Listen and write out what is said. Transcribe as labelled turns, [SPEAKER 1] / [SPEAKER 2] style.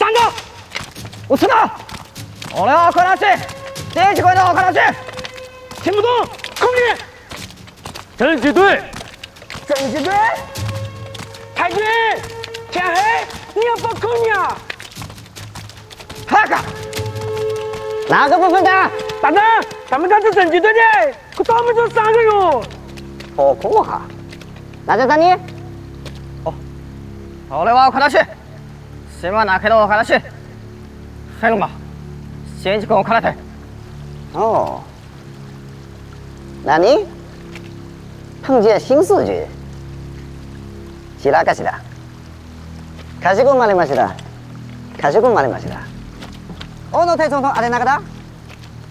[SPEAKER 1] 站住！我知道，俺は話第一回の話听不懂，空力。侦缉队，
[SPEAKER 2] 侦缉队，太君，天黑，你要报口呢？
[SPEAKER 1] 哈个，哪个部分的？
[SPEAKER 2] 大人，他们家是侦缉队的，可他们就3个哟。
[SPEAKER 1] 哦，こうか。なぜだに？哦，俺は話すまなけど話。黑龙吧，先去跟我看了台。哦，何？碰见新四局。しらかしだ。かしこまりました。かしこまりました。大野隊長のあれ中だ。